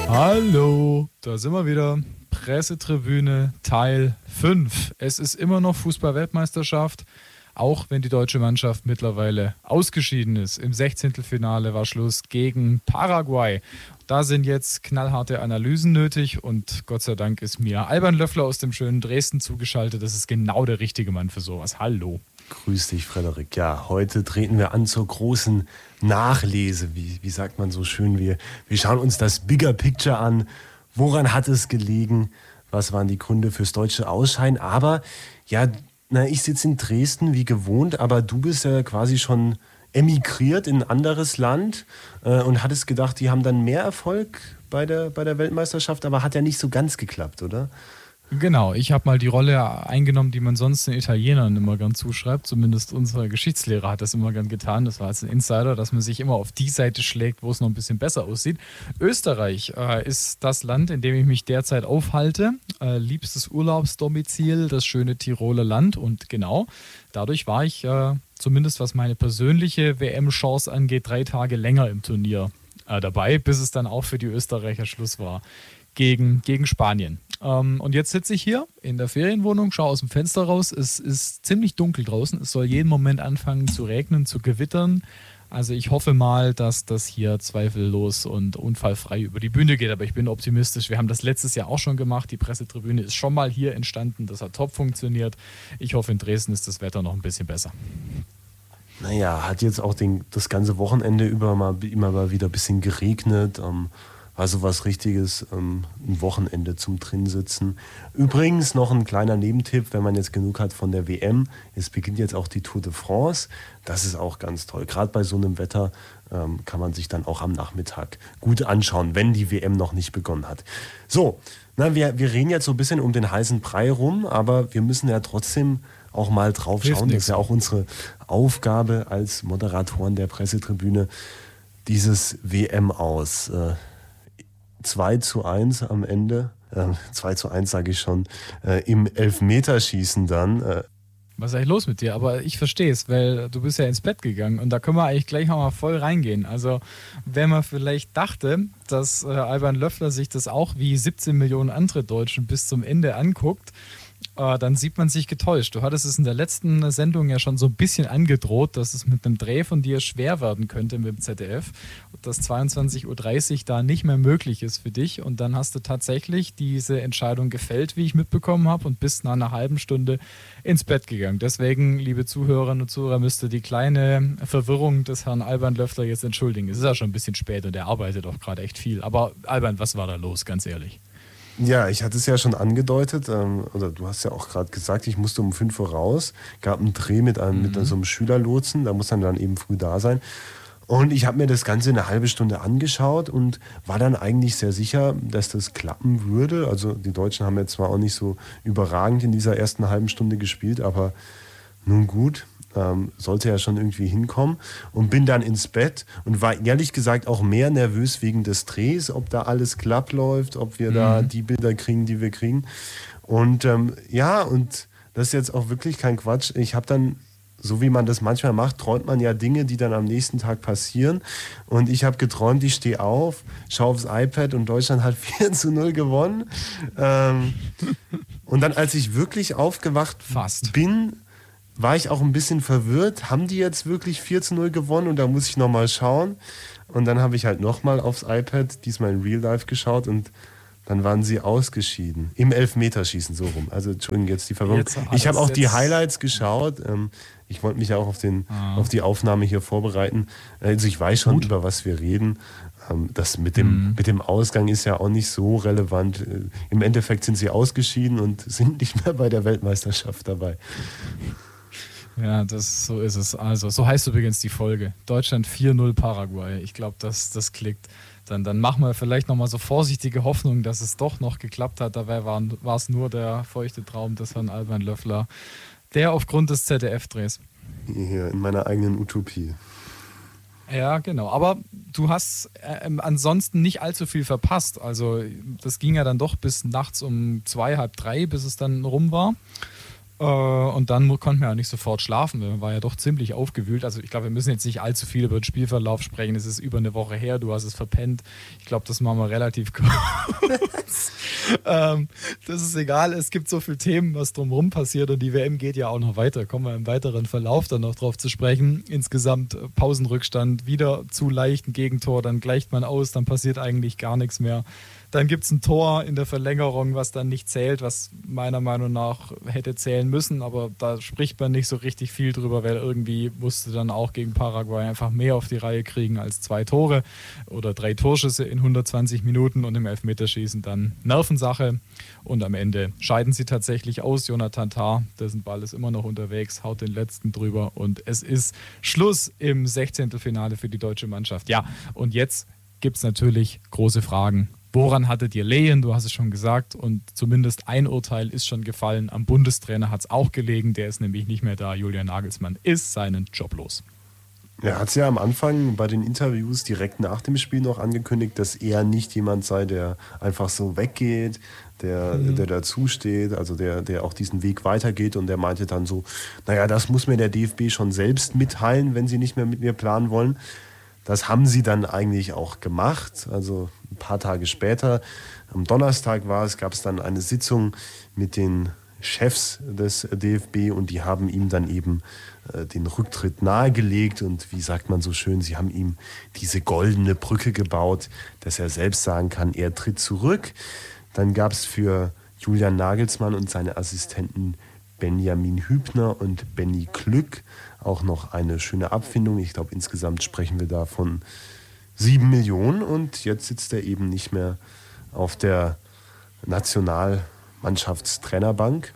Hallo, da sind wir wieder. Pressetribüne Teil 5. Es ist immer noch Fußball-Weltmeisterschaft, auch wenn die deutsche Mannschaft mittlerweile ausgeschieden ist. Im 16. Finale war Schluss gegen Paraguay. Da sind jetzt knallharte Analysen nötig und Gott sei Dank ist mir Alban Löffler aus dem schönen Dresden zugeschaltet. Das ist genau der richtige Mann für sowas. Hallo. Grüß dich, Frederik. Ja, heute treten wir an zur großen Nachlese. Wie sagt man so schön? Wir schauen uns das Bigger Picture an. Woran hat es gelegen? Was waren die Gründe fürs deutsche Ausscheiden? Aber ja, ich sitze in Dresden wie gewohnt, aber du bist ja quasi schon emigriert in ein anderes Land und hattest gedacht, die haben dann mehr Erfolg bei der Weltmeisterschaft, aber hat ja nicht so ganz geklappt, oder? Genau, ich habe mal die Rolle eingenommen, die man sonst den Italienern immer gern zuschreibt. Zumindest unser Geschichtslehrer hat das immer gern getan. Das war als ein Insider, dass man sich immer auf die Seite schlägt, wo es noch ein bisschen besser aussieht. Österreich ist das Land, in dem ich mich derzeit aufhalte. Liebstes Urlaubsdomizil, das schöne Tiroler Land. Und genau, dadurch war ich, zumindest was meine persönliche WM-Chance angeht, 3 Tage länger im Turnier dabei, bis es dann auch für die Österreicher Schluss war gegen Spanien. Und jetzt sitze ich hier in der Ferienwohnung, schaue aus dem Fenster raus. Es ist ziemlich dunkel draußen. Es soll jeden Moment anfangen zu regnen, zu gewittern. Also ich hoffe mal, dass das hier zweifellos und unfallfrei über die Bühne geht. Aber ich bin optimistisch. Wir haben das letztes Jahr auch schon gemacht. Die Pressetribüne ist schon mal hier entstanden. Das hat top funktioniert. Ich hoffe, in Dresden ist das Wetter noch ein bisschen besser. Naja, hat jetzt auch das ganze Wochenende über immer mal wieder ein bisschen geregnet. War so was Richtiges, ein Wochenende zum Drinsitzen. Übrigens noch ein kleiner Nebentipp, wenn man jetzt genug hat von der WM. Es beginnt jetzt auch die Tour de France. Das ist auch ganz toll. Gerade bei so einem Wetter kann man sich dann auch am Nachmittag gut anschauen, wenn die WM noch nicht begonnen hat. So, wir reden jetzt so ein bisschen um den heißen Brei rum, aber wir müssen ja trotzdem auch mal drauf schauen. Das ist ja auch unsere Aufgabe als Moderatoren der Pressetribüne, dieses WM aus. 2:1 am Ende, 2:1 sage ich schon, im Elfmeterschießen dann. Was ist eigentlich los mit dir? Aber ich verstehe es, weil du bist ja ins Bett gegangen und da können wir eigentlich gleich mal voll reingehen. Also wenn man vielleicht dachte, dass Alban Löffler sich das auch wie 17 Millionen andere Deutschen bis zum Ende anguckt, dann sieht man sich getäuscht. Du hattest es in der letzten Sendung ja schon so ein bisschen angedroht, dass es mit einem Dreh von dir schwer werden könnte mit dem ZDF, dass 22:30 Uhr da nicht mehr möglich ist für dich. Und dann hast du tatsächlich diese Entscheidung gefällt, wie ich mitbekommen habe, und bist nach einer halben Stunde ins Bett gegangen. Deswegen, liebe Zuhörerinnen und Zuhörer, müsst ihr die kleine Verwirrung des Herrn Alban Löffler jetzt entschuldigen. Es ist ja schon ein bisschen spät und er arbeitet auch gerade echt viel. Aber Alban, was war da los, ganz ehrlich? Ja, ich hatte es ja schon angedeutet, oder du hast ja auch gerade gesagt, ich musste um 5 Uhr raus, gab einen Dreh mit so einem Schülerlotsen, da muss man dann eben früh da sein. Und ich habe mir das Ganze eine halbe Stunde angeschaut und war dann eigentlich sehr sicher, dass das klappen würde. Also die Deutschen haben jetzt zwar auch nicht so überragend in dieser ersten halben Stunde gespielt, aber nun gut. Sollte ja schon irgendwie hinkommen und bin dann ins Bett und war ehrlich gesagt auch mehr nervös wegen des Drehs, ob da alles glatt läuft, ob wir da die Bilder kriegen, die wir kriegen. Und und das ist jetzt auch wirklich kein Quatsch. Ich habe dann, so wie man das manchmal macht, träumt man ja Dinge, die dann am nächsten Tag passieren. Und ich habe geträumt, ich stehe auf, schaue aufs iPad und Deutschland hat 4:0 gewonnen. Und dann, als ich wirklich aufgewacht bin, war ich auch ein bisschen verwirrt. Haben die jetzt wirklich 4:0 gewonnen? Und da muss ich nochmal schauen. Und dann habe ich halt nochmal aufs iPad, diesmal in Real Life geschaut und dann waren sie ausgeschieden. Im Elfmeterschießen, so rum. Also, Entschuldigung, jetzt die Verwirrung. Ich habe auch die Highlights geschaut. Ich wollte mich ja auch auf die Aufnahme hier vorbereiten. Also, ich weiß schon, über was wir reden. Das mit dem Ausgang ist ja auch nicht so relevant. Im Endeffekt sind sie ausgeschieden und sind nicht mehr bei der Weltmeisterschaft dabei. Ja, so ist es. Also, so heißt übrigens die Folge. Deutschland 4:0 Paraguay. Ich glaube, das klickt. Dann machen wir vielleicht nochmal so vorsichtige Hoffnung, dass es doch noch geklappt hat. Dabei war es nur der feuchte Traum des Herrn Alban Löffler, der aufgrund des ZDF-Drehs. Hier in meiner eigenen Utopie. Ja, genau. Aber du hast ansonsten nicht allzu viel verpasst. Also das ging ja dann doch bis nachts um 2, halb 3, bis es dann rum war. Und dann konnten wir ja nicht sofort schlafen. Man war ja doch ziemlich aufgewühlt. Also ich glaube, wir müssen jetzt nicht allzu viel über den Spielverlauf sprechen. Es ist über eine Woche her, du hast es verpennt. Ich glaube, das machen wir relativ kurz. Das ist egal, es gibt so viele Themen, was drumherum passiert und die WM geht ja auch noch weiter. Kommen wir im weiteren Verlauf dann noch drauf zu sprechen. Insgesamt Pausenrückstand, wieder zu leicht ein Gegentor, dann gleicht man aus, dann passiert eigentlich gar nichts mehr. Dann gibt es ein Tor in der Verlängerung, was dann nicht zählt, was meiner Meinung nach hätte zählen müssen, aber da spricht man nicht so richtig viel drüber, weil irgendwie musste dann auch gegen Paraguay einfach mehr auf die Reihe kriegen als 2 Tore oder 3 Torschüsse in 120 Minuten und im Elfmeterschießen dann Nervensache und am Ende scheiden sie tatsächlich aus. Jonathan Tah, dessen Ball ist immer noch unterwegs, haut den letzten drüber und es ist Schluss im 16. Finale für die deutsche Mannschaft. Ja, und jetzt gibt es natürlich große Fragen. Woran hattet ihr Lehen? Du hast es schon gesagt. Und zumindest ein Urteil ist schon gefallen. Am Bundestrainer hat es auch gelegen. Der ist nämlich nicht mehr da. Julian Nagelsmann ist seinen Job los. Er hat es ja am Anfang bei den Interviews direkt nach dem Spiel noch angekündigt, dass er nicht jemand sei, der einfach so weggeht, der dazu steht, also der auch diesen Weg weitergeht. Und der meinte dann so, naja, das muss mir der DFB schon selbst mitteilen, wenn sie nicht mehr mit mir planen wollen. Das haben sie dann eigentlich auch gemacht. Also ein paar Tage später, am Donnerstag gab es dann eine Sitzung mit den Chefs des DFB und die haben ihm dann eben den Rücktritt nahegelegt und wie sagt man so schön, sie haben ihm diese goldene Brücke gebaut, dass er selbst sagen kann, er tritt zurück. Dann gab es für Julian Nagelsmann und seine Assistenten Benjamin Hübner und Benny Glück auch noch eine schöne Abfindung. Ich glaube, insgesamt sprechen wir da von 7 Millionen und jetzt sitzt er eben nicht mehr auf der Nationalmannschaftstrainerbank.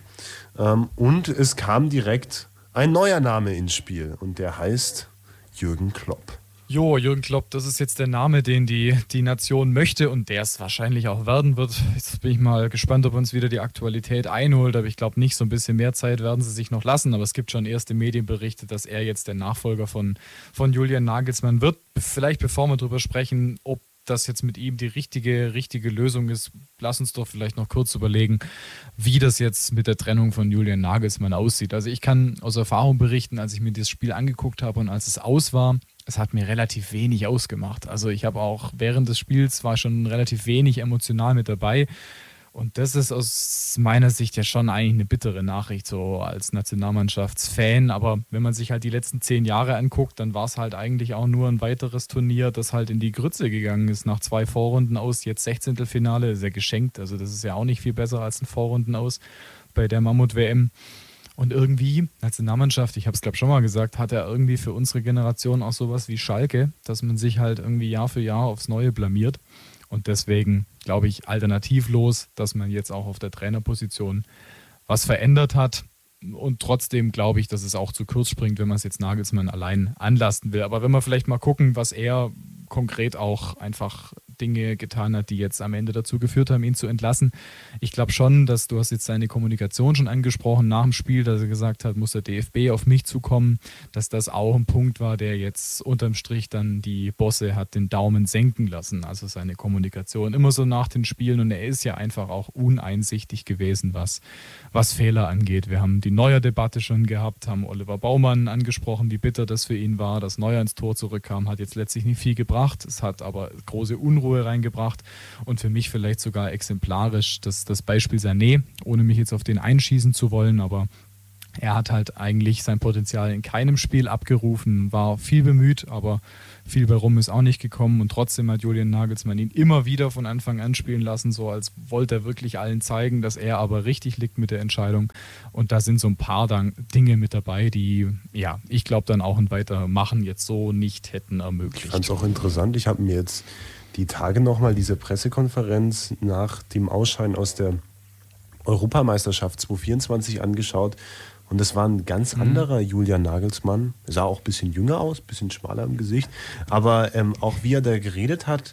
Und es kam direkt ein neuer Name ins Spiel und der heißt Jürgen Klopp. Jo, Jürgen Klopp, das ist jetzt der Name, den die Nation möchte und der es wahrscheinlich auch werden wird. Jetzt bin ich mal gespannt, ob uns wieder die Aktualität einholt, aber ich glaube nicht, so ein bisschen mehr Zeit werden sie sich noch lassen, aber es gibt schon erste Medienberichte, dass er jetzt der Nachfolger von Julian Nagelsmann wird. Vielleicht bevor wir darüber sprechen, ob das jetzt mit ihm die richtige Lösung ist, lass uns doch vielleicht noch kurz überlegen, wie das jetzt mit der Trennung von Julian Nagelsmann aussieht. Also ich kann aus Erfahrung berichten, als ich mir das Spiel angeguckt habe und als es aus war, es hat mir relativ wenig ausgemacht. Also ich habe auch während des Spiels war schon relativ wenig emotional mit dabei. Und das ist aus meiner Sicht ja schon eigentlich eine bittere Nachricht, so als Nationalmannschaftsfan. Aber wenn man sich halt die letzten 10 Jahre anguckt, dann war es halt eigentlich auch nur ein weiteres Turnier, das halt in die Grütze gegangen ist. Nach 2 Vorrunden aus, jetzt 16. Finale, ist ja geschenkt. Also das ist ja auch nicht viel besser als ein Vorrunden aus bei der Mammut-WM. Und irgendwie, Nationalmannschaft, ich habe es glaube schon mal gesagt, hat er irgendwie für unsere Generation auch sowas wie Schalke, dass man sich halt irgendwie Jahr für Jahr aufs Neue blamiert. Und deswegen glaube ich alternativlos, dass man jetzt auch auf der Trainerposition was verändert hat. Und trotzdem glaube ich, dass es auch zu kurz springt, wenn man es jetzt Nagelsmann allein anlasten will. Aber wenn wir vielleicht mal gucken, was er konkret auch einfach Dinge getan hat, die jetzt am Ende dazu geführt haben, ihn zu entlassen. Ich glaube schon, dass du hast jetzt seine Kommunikation schon angesprochen nach dem Spiel, dass er gesagt hat, muss der DFB auf mich zukommen, dass das auch ein Punkt war, der jetzt unterm Strich dann die Bosse hat den Daumen senken lassen. Also seine Kommunikation immer so nach den Spielen und er ist ja einfach auch uneinsichtig gewesen, was Fehler angeht. Wir haben die Neuer-Debatte schon gehabt, haben Oliver Baumann angesprochen, wie bitter das für ihn war, dass Neuer ins Tor zurückkam, hat jetzt letztlich nicht viel gebracht. Es hat aber große Unruhe reingebracht und für mich vielleicht sogar exemplarisch das Beispiel Sané, ohne mich jetzt auf den einschießen zu wollen, aber er hat halt eigentlich sein Potenzial in keinem Spiel abgerufen, war viel bemüht, aber viel bei rum ist auch nicht gekommen und trotzdem hat Julian Nagelsmann ihn immer wieder von Anfang an spielen lassen, so als wollte er wirklich allen zeigen, dass er aber richtig liegt mit der Entscheidung und da sind so ein paar Dinge mit dabei, die, ja, ich glaube dann auch ein Weitermachen jetzt so nicht hätten ermöglicht. Ich fand es auch interessant, ich habe mir jetzt die Tage nochmal diese Pressekonferenz nach dem Ausscheiden aus der Europameisterschaft 2024 angeschaut und das war ein ganz anderer Julian Nagelsmann. Er sah auch ein bisschen jünger aus, ein bisschen schmaler im Gesicht, aber auch wie er da geredet hat,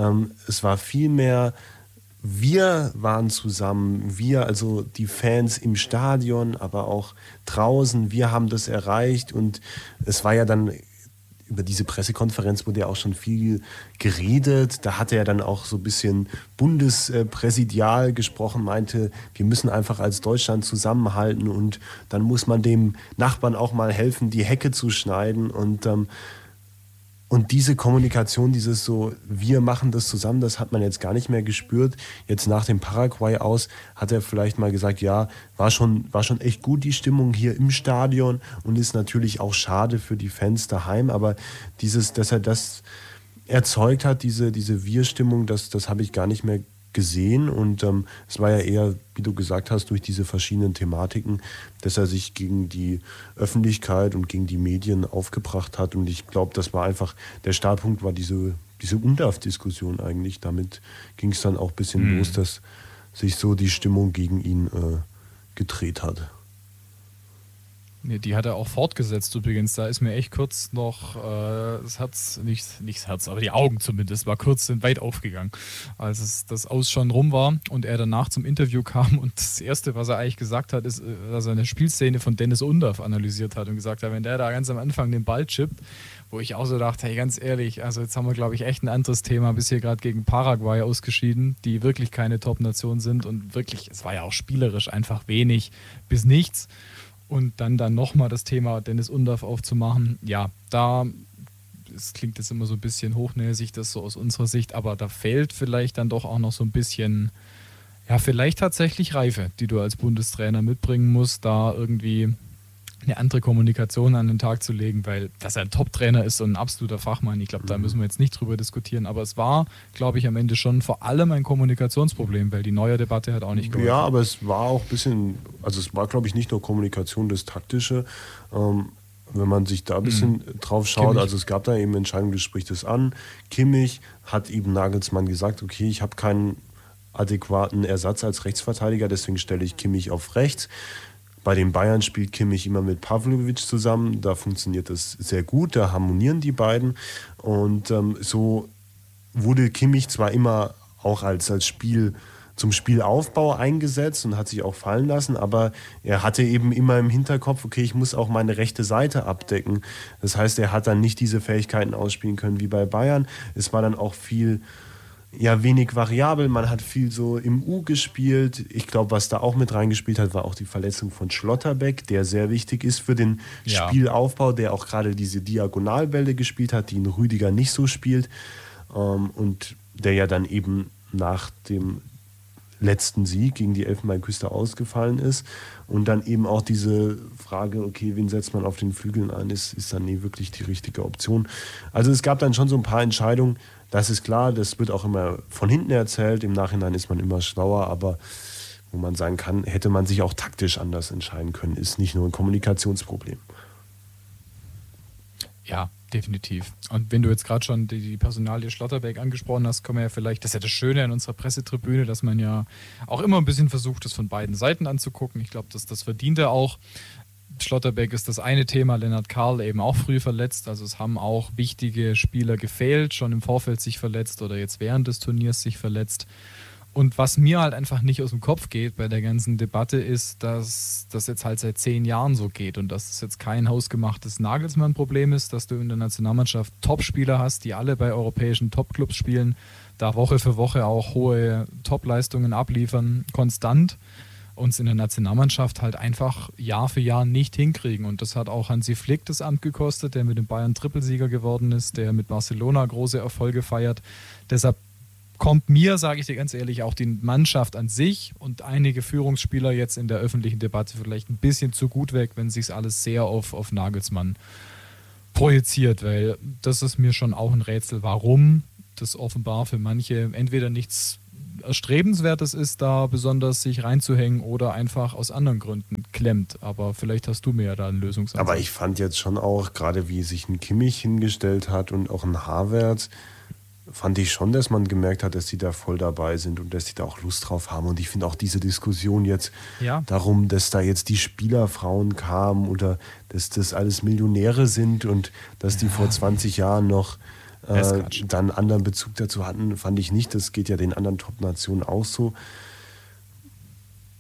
es war viel mehr, wir waren zusammen, wir, also die Fans im Stadion, aber auch draußen, wir haben das erreicht und es war ja dann über diese Pressekonferenz wurde ja auch schon viel geredet. Da hat er dann auch so ein bisschen bundespräsidial gesprochen, meinte, wir müssen einfach als Deutschland zusammenhalten und dann muss man dem Nachbarn auch mal helfen, die Hecke zu schneiden. Und diese Kommunikation, dieses so, wir machen das zusammen, das hat man jetzt gar nicht mehr gespürt. Jetzt nach dem Paraguay aus hat er vielleicht mal gesagt, ja, war schon echt gut die Stimmung hier im Stadion und ist natürlich auch schade für die Fans daheim. Aber dass er das erzeugt hat, diese Wir-Stimmung, das habe ich gar nicht mehr gesehen. Und es war ja eher, wie du gesagt hast, durch diese verschiedenen Thematiken, dass er sich gegen die Öffentlichkeit und gegen die Medien aufgebracht hat. Und ich glaube, das war einfach, der Startpunkt war diese UNDAF-Diskussion eigentlich. Damit ging es dann auch ein bisschen los, dass sich so die Stimmung gegen ihn gedreht hat. Nee, die hat er auch fortgesetzt übrigens. Da ist mir echt kurz noch das Herz, nicht das Herz, aber die Augen zumindest, war kurz weit aufgegangen, als das Aus schon rum war und er danach zum Interview kam und das Erste, was er eigentlich gesagt hat, ist, dass er eine Spielszene von Dennis Undaff analysiert hat und gesagt hat, wenn der da ganz am Anfang den Ball chippt, wo ich auch so dachte, hey, ganz ehrlich, also jetzt haben wir, glaube ich, echt ein anderes Thema, bis hier gerade gegen Paraguay ausgeschieden, die wirklich keine Top-Nation sind und wirklich, es war ja auch spielerisch einfach wenig bis nichts. Und dann nochmal das Thema Dennis Undaff aufzumachen, ja, es klingt jetzt immer so ein bisschen hochnäsig, das so aus unserer Sicht, aber da fehlt vielleicht dann doch auch noch so ein bisschen, ja, vielleicht tatsächlich Reife, die du als Bundestrainer mitbringen musst, da irgendwie eine andere Kommunikation an den Tag zu legen, weil dass er ein Top-Trainer ist und ein absoluter Fachmann, ich glaube, da müssen wir jetzt nicht drüber diskutieren, aber es war, glaube ich, am Ende schon vor allem ein Kommunikationsproblem, weil die neue Debatte hat auch nicht geholfen. Ja, aber es war auch ein bisschen, also es war, glaube ich, nicht nur Kommunikation, das Taktische, wenn man sich da ein bisschen drauf schaut, Kimmich. Also es gab da eben Entscheidungen, du sprichst es an, Kimmich hat eben Nagelsmann gesagt, okay, ich habe keinen adäquaten Ersatz als Rechtsverteidiger, deswegen stelle ich Kimmich auf rechts. Bei den Bayern spielt Kimmich immer mit Pavlovic zusammen, da funktioniert das sehr gut, da harmonieren die beiden und so wurde Kimmich zwar immer auch als zum Spielaufbau eingesetzt und hat sich auch fallen lassen, aber er hatte eben immer im Hinterkopf, okay, ich muss auch meine rechte Seite abdecken. Das heißt, er hat dann nicht diese Fähigkeiten ausspielen können wie bei Bayern. Es war dann auch wenig variabel. Man hat viel so im U gespielt. Ich glaube, was da auch mit reingespielt hat, war auch die Verletzung von Schlotterbeck, der sehr wichtig ist für den Spielaufbau, der auch gerade diese Diagonalbälle gespielt hat, die ein Rüdiger nicht so spielt. Und der ja dann eben nach dem letzten Sieg gegen die Elfenbeinküste ausgefallen ist. Und dann eben auch diese Frage, okay, wen setzt man auf den Flügeln ein, ist dann nie wirklich die richtige Option. Also es gab dann schon so ein paar Entscheidungen. Das ist klar, das wird auch immer von hinten erzählt. Im Nachhinein ist man immer schlauer, aber wo man sagen kann, hätte man sich auch taktisch anders entscheiden können, ist nicht nur ein Kommunikationsproblem. Ja, definitiv. Und wenn du jetzt gerade schon die Personalie Schlotterbeck angesprochen hast, können wir ja vielleicht, das ist ja das Schöne an unserer Pressetribüne, dass man ja auch immer ein bisschen versucht, das von beiden Seiten anzugucken. Ich glaube, das verdient er auch. Schlotterbeck ist das eine Thema, Lennart Karl eben auch früh verletzt. Also es haben auch wichtige Spieler gefehlt, schon im Vorfeld sich verletzt oder jetzt während des Turniers sich verletzt. Und was mir halt einfach nicht aus dem Kopf geht bei der ganzen Debatte ist, dass das jetzt halt seit 10 Jahren so geht und dass es jetzt kein hausgemachtes Nagelsmann-Problem ist, dass du in der Nationalmannschaft Top-Spieler hast, die alle bei europäischen Top-Clubs spielen, da Woche für Woche auch hohe Top-Leistungen abliefern, konstant, uns in der Nationalmannschaft halt einfach Jahr für Jahr nicht hinkriegen. Und das hat auch Hansi Flick das Amt gekostet, der mit dem Bayern Trippelsieger geworden ist, der mit Barcelona große Erfolge feiert. Deshalb kommt mir, sage ich dir ganz ehrlich, auch die Mannschaft an sich und einige Führungsspieler jetzt in der öffentlichen Debatte vielleicht ein bisschen zu gut weg, wenn sich alles sehr auf Nagelsmann projiziert, weil das ist mir schon auch ein Rätsel, warum das offenbar für manche entweder nichts Erstrebenswertes ist, da besonders sich reinzuhängen oder einfach aus anderen Gründen klemmt. Aber vielleicht hast du mir ja da einen Lösungsansatz. Aber ich fand jetzt schon auch, gerade wie sich ein Kimmich hingestellt hat und auch ein Havertz, fand ich schon, dass man gemerkt hat, dass die da voll dabei sind und dass die da auch Lust drauf haben. Und ich finde auch diese Diskussion jetzt darum, dass da jetzt die Spielerfrauen kamen oder dass das alles Millionäre sind und dass die vor 20 Jahren noch dann einen anderen Bezug dazu hatten, fand ich nicht. Das geht ja den anderen Top-Nationen auch so.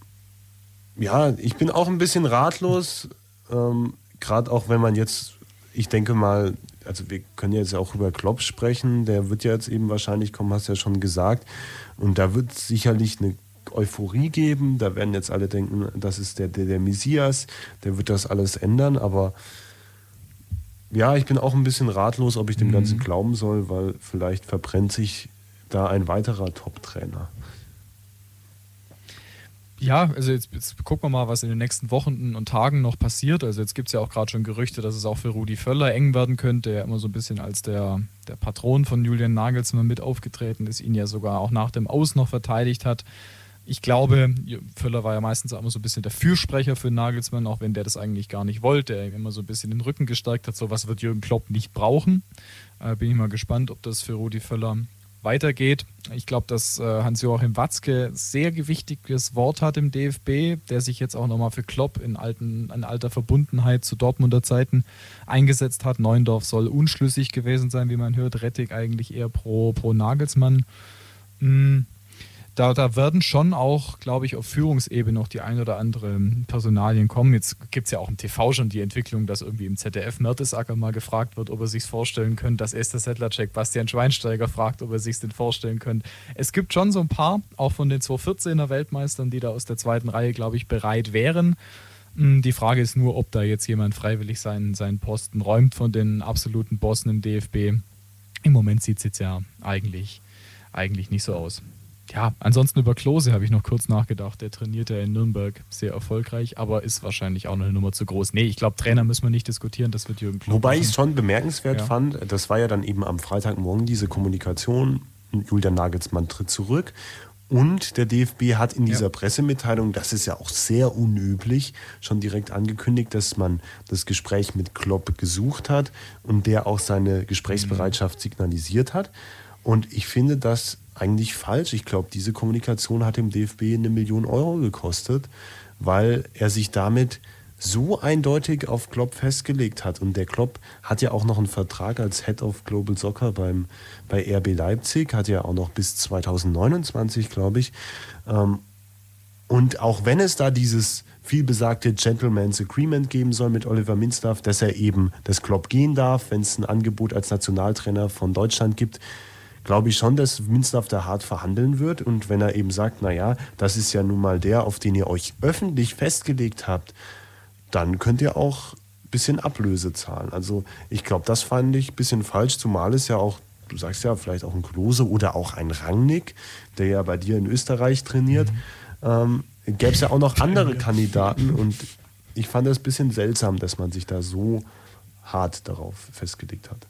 Ja, ich bin auch ein bisschen ratlos, gerade auch wenn man jetzt ich denke mal, also wir können jetzt auch über Klopp sprechen, der wird ja jetzt eben wahrscheinlich kommen, hast du ja schon gesagt. Und da wird es sicherlich eine Euphorie geben. Da werden jetzt alle denken, das ist der Messias, der wird das alles ändern. Aber ja, ich bin auch ein bisschen ratlos, ob ich dem Ganzen glauben soll, weil vielleicht verbrennt sich da ein weiterer Top-Trainer. Ja, also jetzt gucken wir mal, was in den nächsten Wochen und Tagen noch passiert. Also jetzt gibt es ja auch gerade schon Gerüchte, dass es auch für Rudi Völler eng werden könnte, der ja immer so ein bisschen als der Patron von Julian Nagelsmann mit aufgetreten ist, ihn ja sogar auch nach dem Aus noch verteidigt hat. Ich glaube, Völler war ja meistens auch immer so ein bisschen der Fürsprecher für Nagelsmann, auch wenn der das eigentlich gar nicht wollte, der ihm immer so ein bisschen den Rücken gestärkt hat. So was wird Jürgen Klopp nicht brauchen. Bin ich mal gespannt, ob das für Rudi Völler weitergeht. Ich glaube, dass Hans-Joachim Watzke sehr gewichtiges Wort hat im DFB, der sich jetzt auch nochmal für Klopp in alter Verbundenheit zu Dortmunder Zeiten eingesetzt hat. Neuendorf soll unschlüssig gewesen sein, wie man hört. Rettig eigentlich eher pro Nagelsmann. Da werden schon auch, glaube ich, auf Führungsebene noch die ein oder andere Personalien kommen. Jetzt gibt es ja auch im TV schon die Entwicklung, dass irgendwie im ZDF Mertesacker mal gefragt wird, ob er sich vorstellen könnte, dass Esther Sedlacek Bastian Schweinsteiger fragt, ob er sich denn vorstellen könnte. Es gibt schon so ein paar, auch von den 2014er Weltmeistern, die da aus der zweiten Reihe, glaube ich, bereit wären. Die Frage ist nur, ob da jetzt jemand freiwillig seinen Posten räumt von den absoluten Bossen im DFB. Im Moment sieht es jetzt ja eigentlich nicht so aus. Ja, ansonsten über Klose habe ich noch kurz nachgedacht. Der trainiert ja in Nürnberg sehr erfolgreich, aber ist wahrscheinlich auch noch eine Nummer zu groß. Nee, ich glaube, Trainer müssen wir nicht diskutieren, das wird Jürgen Klopp. Wobei ich es schon bemerkenswert fand, das war ja dann eben am Freitagmorgen diese Kommunikation, Julian Nagelsmann tritt zurück und der DFB hat in dieser Pressemitteilung, das ist ja auch sehr unüblich, schon direkt angekündigt, dass man das Gespräch mit Klopp gesucht hat und der auch seine Gesprächsbereitschaft signalisiert hat. Und ich finde das eigentlich falsch. Ich glaube, diese Kommunikation hat dem DFB 1 Million Euro gekostet, weil er sich damit so eindeutig auf Klopp festgelegt hat. Und der Klopp hat ja auch noch einen Vertrag als Head of Global Soccer bei RB Leipzig, hat ja auch noch bis 2029, glaube ich. Und auch wenn es da dieses vielbesagte Gentleman's Agreement geben soll mit Oliver Minzlaff, dass er eben das Klopp gehen darf, wenn es ein Angebot als Nationaltrainer von Deutschland gibt, glaube ich schon, dass Minzlaff da hart verhandeln wird. Und wenn er eben sagt, naja, das ist ja nun mal der, auf den ihr euch öffentlich festgelegt habt, dann könnt ihr auch ein bisschen Ablöse zahlen. Also ich glaube, das fand ich ein bisschen falsch, zumal es ja auch, du sagst ja, vielleicht auch ein Klose oder auch ein Rangnick, der ja bei dir in Österreich trainiert, gäbe es ja auch noch andere Kandidaten. Und ich fand das ein bisschen seltsam, dass man sich da so hart darauf festgelegt hat.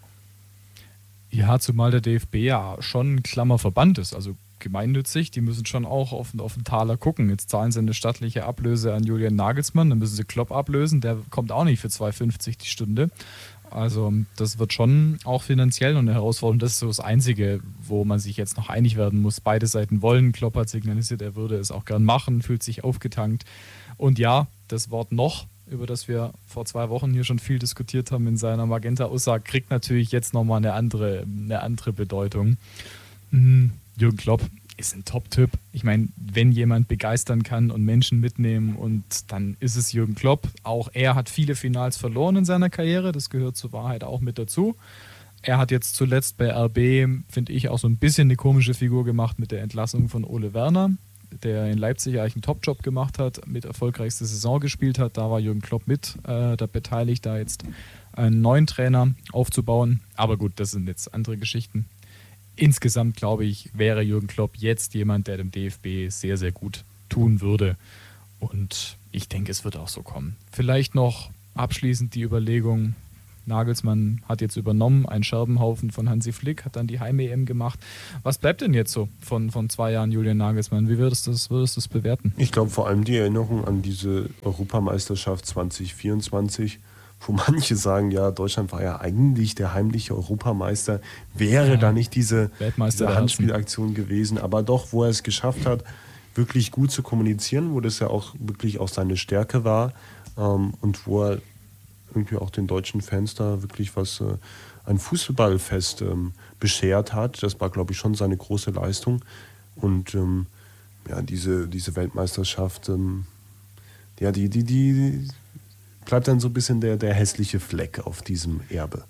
Ja, zumal der DFB ja schon ein Klammerverband ist, also gemeinnützig, die müssen schon auch auf den Taler gucken. Jetzt zahlen sie eine stattliche Ablöse an Julian Nagelsmann, dann müssen sie Klopp ablösen, der kommt auch nicht für 2,50 die Stunde. Also das wird schon auch finanziell noch eine Herausforderung. Das ist so das Einzige, wo man sich jetzt noch einig werden muss. Beide Seiten wollen. Klopp hat signalisiert, er würde es auch gern machen, fühlt sich aufgetankt. Und ja, das Wort noch, über das wir vor 2 Wochen hier schon viel diskutiert haben in seiner Magenta-Aussage, kriegt natürlich jetzt nochmal eine andere Bedeutung. Jürgen Klopp ist ein Top-Typ. Ich meine, wenn jemand begeistern kann und Menschen mitnehmen, und dann ist es Jürgen Klopp. Auch er hat viele Finals verloren in seiner Karriere, das gehört zur Wahrheit auch mit dazu. Er hat jetzt zuletzt bei RB, finde ich, auch so ein bisschen eine komische Figur gemacht mit der Entlassung von Ole Werner, der in Leipzig eigentlich einen Top-Job gemacht hat, mit erfolgreichste Saison gespielt hat. Da war Jürgen Klopp mit da beteiligt, da jetzt einen neuen Trainer aufzubauen. Aber gut, das sind jetzt andere Geschichten. Insgesamt, glaube ich, wäre Jürgen Klopp jetzt jemand, der dem DFB sehr, sehr gut tun würde. Und ich denke, es wird auch so kommen. Vielleicht noch abschließend die Überlegung, Nagelsmann hat jetzt übernommen, einen Scherbenhaufen von Hansi Flick, hat dann die Heim-EM gemacht. Was bleibt denn jetzt so von 2 Jahren Julian Nagelsmann? Wie würdest du das bewerten? Ich glaube vor allem die Erinnerung an diese Europameisterschaft 2024, wo manche sagen, ja, Deutschland war ja eigentlich der heimliche Europameister, wäre da nicht diese Handspielaktion gewesen, aber doch, wo er es geschafft hat, wirklich gut zu kommunizieren, wo das ja auch wirklich auch seine Stärke war und wo er irgendwie auch den deutschen Fans da wirklich ein Fußballfest beschert hat. Das war, glaube ich, schon seine große Leistung. Und diese Weltmeisterschaft, die bleibt dann so ein bisschen der hässliche Fleck auf diesem Erbe.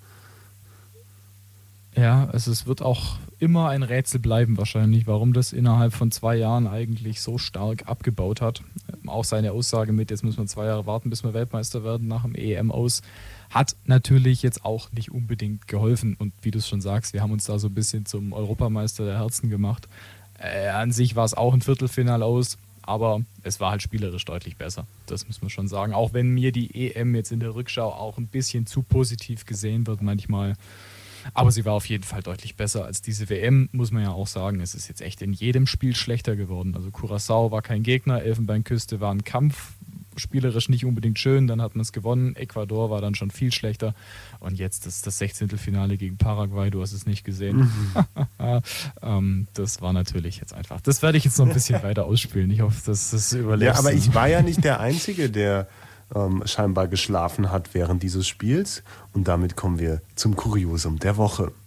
Ja, also es wird auch immer ein Rätsel bleiben wahrscheinlich, warum das innerhalb von 2 Jahren eigentlich so stark abgebaut hat. Auch seine Aussage mit, jetzt müssen wir 2 Jahre warten, bis wir Weltmeister werden nach dem EM aus, hat natürlich jetzt auch nicht unbedingt geholfen. Und wie du es schon sagst, wir haben uns da so ein bisschen zum Europameister der Herzen gemacht. An sich war es auch ein Viertelfinale aus, aber es war halt spielerisch deutlich besser. Das muss man schon sagen. Auch wenn mir die EM jetzt in der Rückschau auch ein bisschen zu positiv gesehen wird manchmal. Aber sie war auf jeden Fall deutlich besser als diese WM, muss man ja auch sagen. Es ist jetzt echt in jedem Spiel schlechter geworden. Also Curaçao war kein Gegner, Elfenbeinküste war ein Kampf, spielerisch nicht unbedingt schön, dann hat man es gewonnen. Ecuador war dann schon viel schlechter. Und jetzt das 16. gegen Paraguay, du hast es nicht gesehen. Das war natürlich jetzt einfach. Das werde ich jetzt noch ein bisschen weiter ausspielen. Ich hoffe, dass das überlebst. Ja, aber ich war ja nicht der Einzige, der scheinbar geschlafen hat während dieses Spiels. Und damit kommen wir zum Kuriosum der Woche.